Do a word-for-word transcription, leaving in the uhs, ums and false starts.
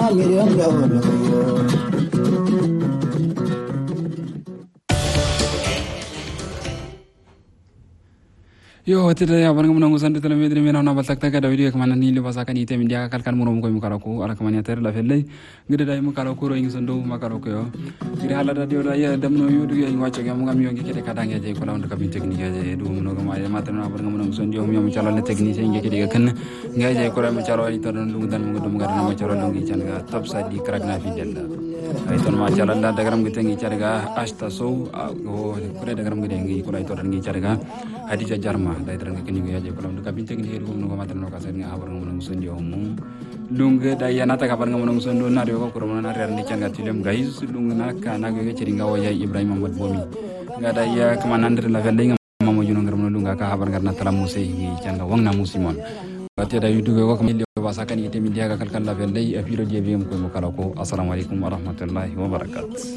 Yo tida ya barang munang usan tida medri mena na baltak taka da video kemana ni le basa kan ite mindia kalkan murom ko mi karako ala kamanya ter la felle gede dai mu karako ro ing sondo ma karako yo gede hala da dio da ya dam no yudu ya wacha ga mu ngam yo ngeke ka dange je ko lawn ka bin technique je du mu no ma ya matan na barang munang usan dio mi chala le technique ngeke de kan ngai je ko ma chalo ali to don lu dan mu dum gar na ma chalo ngi chan ga top side di krag na fi della ay ton ma chala da dagaram gite ngi charga asta so go kure dagaram gite ngi ko lay to ngi charga hadija jarma dai terang ke nyuga je kolam ka binte ngi ru no matan no ka sen nga habar ngom sun jo mum lunga dai yana ta kabar ngom sun do na re ko ko na re ni canga tilem guys lunga na ka na ge ciri ngawo ya ibrahim mamad bomi nga dai ya kamanan la velde mamo juno ngar no lunga ka habar ngar na tala musi ngi canga wang na musimon bati da yudu ko ko mi wasa kan yite mi diaga kal kal la velde e piro je bi ko mo kala ko assalamu alaikum warahmatullahi wabarakatuh.